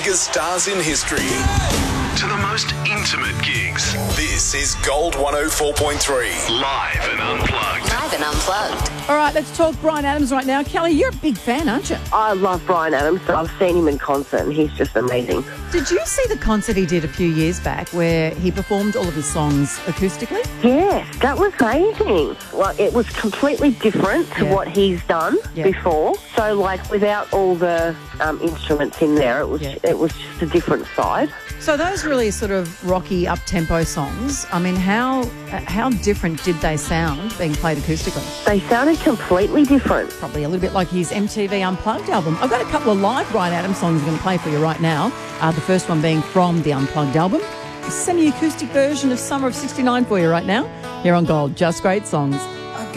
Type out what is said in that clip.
biggest stars in history to the most intimate gigs. This is Gold 104.3. Live and unplugged. Live and unplugged. All right, let's talk Bryan Adams right now. Kelly, you're a big fan, aren't you? I love Bryan Adams. I've seen him in concert and he's just amazing. Did you see the concert he did a few years back where he performed all of his songs acoustically? Yes, that was amazing. Well, it was completely different to what he's done before. So, like, without all the instruments in there, it was just a different side. So those really sort of rocky, up-tempo songs, I mean, how different did they sound being played acoustically? They sounded completely different. Probably a little bit like his MTV Unplugged album. I've got a couple of live Bryan Adams songs I'm going to play for you right now. The first one being from the Unplugged album. A semi-acoustic version of Summer of '69 for you right now. Here on Gold, Just Great Songs.